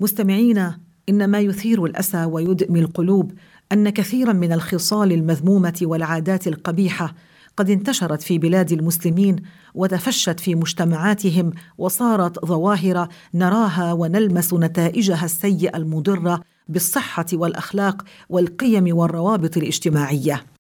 مستمعينا، إن ما يثير الأسى ويدمي القلوب أن كثيرا من الخصال المذمومة والعادات القبيحة قد انتشرت في بلاد المسلمين وتفشت في مجتمعاتهم وصارت ظواهر نراها ونلمس نتائجها السيئة المضرة بالصحة والأخلاق والقيم والروابط الاجتماعية.